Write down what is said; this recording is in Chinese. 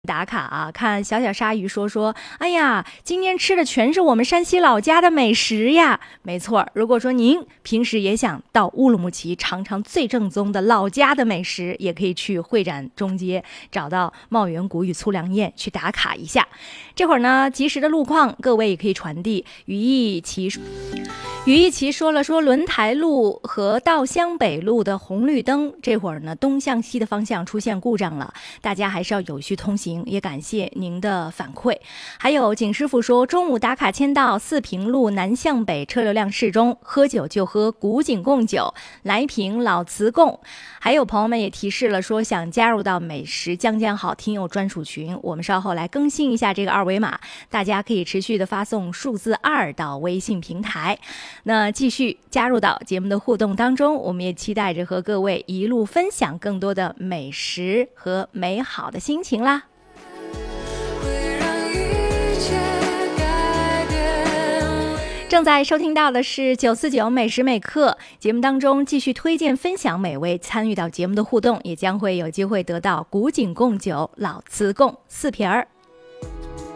打卡啊，看小小鲨鱼说，哎呀，今天吃的全是我们山西老家的美食呀。没错，如果说您平时也想到乌鲁木齐尝尝最正宗的老家的美食，也可以去会展中街找到茂源谷与粗粮宴去打卡一下。这会儿呢，及时的路况各位也可以传递。于一奇说了轮台路和稻香北路的红绿灯这会儿呢东向西的方向出现故障了，大家还是要有序通行，也感谢您的反馈。还有景师傅说，中午打卡签到四平路南向北车流量适中，喝酒就喝古井贡酒，来瓶老瓷贡。还有朋友们也提示了说，想加入到美食将将好听友专属群，我们稍后来更新一下这个二维码，大家可以持续的发送数字2到微信平台。那继续加入到节目的互动当中，我们也期待着和各位一路分享更多的美食和美好的心情啦。正在收听到的是949美食美课节目当中，继续推荐分享美味，参与到节目的互动，也将会有机会得到古井贡酒老瓷贡4瓶儿。